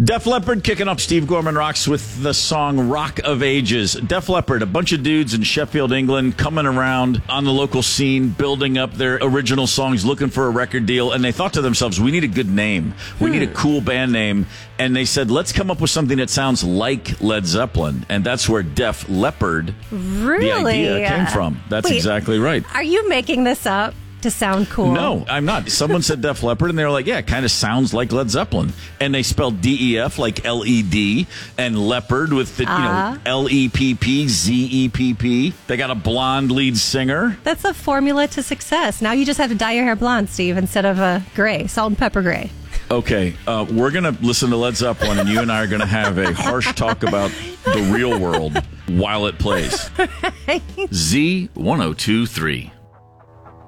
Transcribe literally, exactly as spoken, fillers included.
Def Leppard kicking up Steve Gorman Rocks with the song Rock of Ages. Def Leppard, a bunch of dudes in Sheffield, England, coming around on the local scene, building up their original songs, looking for a record deal, and they thought to themselves, we need a good name. We hmm. need a cool band name. And they said, let's come up with something that sounds like Led Zeppelin. And that's where Def Leppard, really? the idea came from. That's Wait, exactly right. Are you making this up to sound cool? No, I'm not. Someone said Def Leppard, and they were like, yeah, it kind of sounds like Led Zeppelin. And they spelled D E F like L E D, and Leopard with the, uh, you know, L E P P, Z E P P. They got a blonde lead singer. That's the formula to success. Now you just have to dye your hair blonde, Steve, instead of uh, gray, salt and pepper gray. Okay, uh, we're going to listen to Led Zeppelin, and you and I are going to have a harsh talk about the real world while it plays. Z one oh two three.